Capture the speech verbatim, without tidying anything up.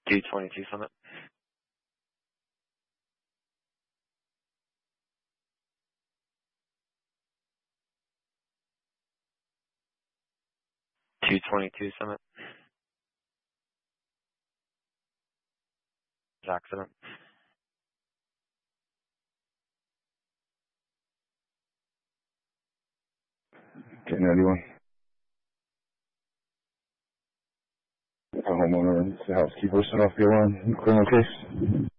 two twenty-two Summit. two twenty-two Summit. Accident. ten ninety-one. A homeowner and the housekeeper set off the alarm in criminal case.